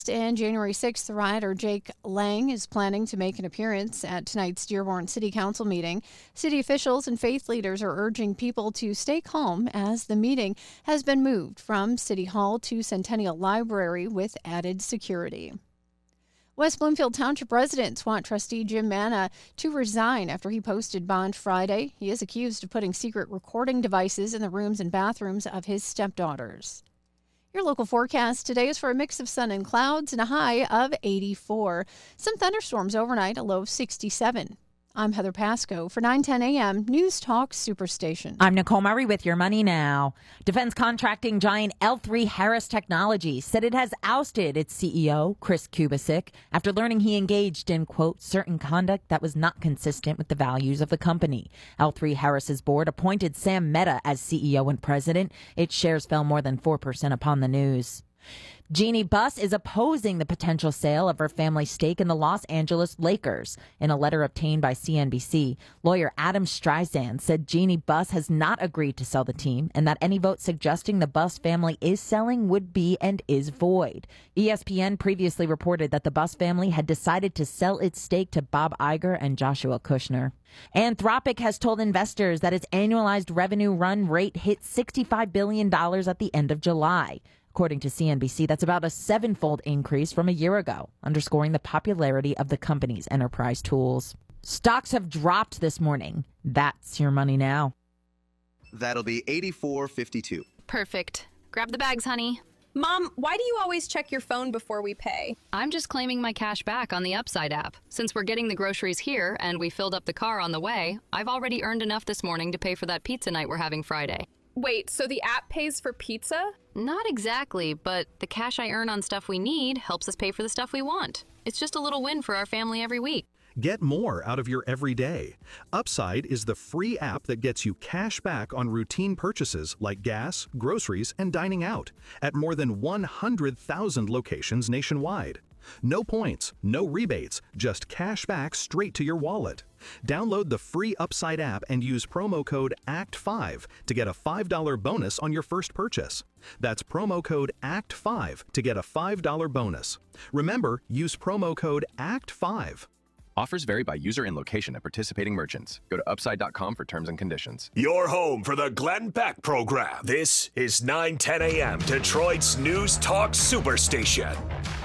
And January 6th, rider Jake Lang is planning to make an appearance at tonight's Dearborn City Council meeting. City officials and faith leaders are urging people to stay calm as the meeting has been moved from City Hall to Centennial Library with added security. West Bloomfield Township residents want trustee Jim Manna to resign after he posted bond Friday. He is accused of putting secret recording devices in the rooms and bathrooms of his stepdaughters. Your local forecast today is for a mix of sun and clouds and a high of 84. Some thunderstorms overnight, a low of 67. I'm Heather Pasco for 910 a.m. News Talk Superstation. I'm Nicole Murray with your money now. Defense contracting giant L3Harris Technologies said it has ousted its CEO, Chris Kubasik, after learning he engaged in, quote, certain conduct that was not consistent with the values of the company. L3Harris's board appointed Sam Mehta as CEO and president. Its shares fell more than 4% upon the news. Jeannie Buss is opposing the potential sale of her family's stake in the Los Angeles Lakers. In a letter obtained by CNBC, lawyer Adam Streisand said Jeannie Buss has not agreed to sell the team and that any vote suggesting the Buss family is selling would be and is void. ESPN previously reported that the Buss family had decided to sell its stake to Bob Iger and Joshua Kushner. Anthropic has told investors that its annualized revenue run rate hit $65 billion at the end of July. According to CNBC, that's about a sevenfold increase from a year ago, underscoring the popularity of the company's enterprise tools. Stocks have dropped this morning. That's your money now. That'll be $84.52. Perfect. Grab the bags, honey. Mom, why do you always check your phone before we pay? I'm just claiming my cash back on the Upside app. Since we're getting the groceries here and we filled up the car on the way, I've already earned enough this morning to pay for that pizza night we're having Friday. Wait, so the app pays for pizza? Not exactly, but the cash I earn on stuff we need helps us pay for the stuff we want. It's just a little win for our family every week. Get more out of your everyday. Upside is the free app that gets you cash back on routine purchases like gas, groceries, and dining out at more than 100,000 locations nationwide. No points, no rebates, just cash back straight to your wallet. Download the free Upside app and use promo code ACT5 to get a $5 bonus on your first purchase. That's promo code ACT5 to get a $5 bonus. Remember, use promo code ACT5. Offers vary by user and location at participating merchants. Go to upside.com for terms and conditions. Your home for the Glenn Beck program. This is 910 a.m. Detroit's News Talk Superstation.